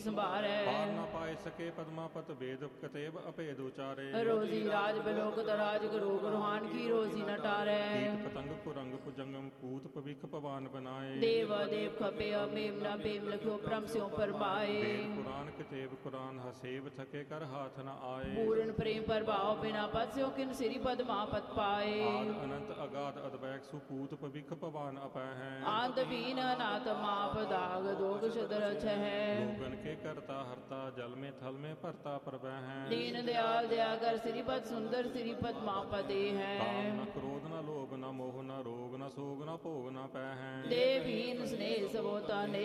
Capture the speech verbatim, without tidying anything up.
ਸੰਭਾਰੈ। ਪਾਰ ਨਾ ਪਾਏ ਸਕੇ ਪਦਮਾਪਤ ਵੇਦ ਕਤੇਬ ਅਭੇਦ ਉਚਾਰੇ। ਰੋਜ਼ੀ ਰਾਜ ਬਿਲੋਕਤ ਰਾਜ ਗੁਰੂ ਗੁਰਹਾਨ ਕੀ ਰੋਜ਼ੀ ਨ ਟਾਰੈ। ਕੀਟ ਪਤੰਗ ਕੁਰੰਗ ਭੁਜੰਗਮ ਕੂਤ ਪਵਿਖ ਭਵਾਨ ਬਨਾਏ। ਦੇਵ ਦੇਵ ਖਪੇ ਮੇਮ ਨ ਬੇਮ ਲਖਿਓ ਭ੍ਰਮ ਸਿਉ ਪਰਮਾਏ। ਵੇਦ ਕੁਰਾਨ ਕਤੇਬ ਕੁਰਾਨ ਹਸੇਬ ਥਕੇ ਕਰ ਹਾਥ ਨ ਆਏ। ਪੂਰਨ ਪ੍ਰੇਮ ਪ੍ਰਭਾਵ ਬਿਨਾ ਪਦ ਸਿਉ ਕਿਨ ਸਿਰੀ ਪਦਮਾਪਤ ਪਾਏ। ਆਦ ਅਨੰਤ ਅਗਾਧ ਅਦਬੈਕ ਸੁਪੂਤ ਪਵਿਖ ਭਵਾਨ ਅਪੈ ਹੈ। ਆਦ ਬੀਨ ਅਨਾਥ ਮਾਪ ਦਾਗ ਦੋਗ ਸ਼ਦਰ ਛਹਿ। ਲੋਗਨ ਕੇ ਕਰਤਾ ਹਰਤਾ ਜਲ में थल में भरता प्रभै है। दीन दयाल दयाकर श्रीपद सुंदर श्रीपद मापदे है। काम न क्रोध न लोभ न मोह न रोग न सोग न भोग न पै है। देवहीन स्नेह सबोता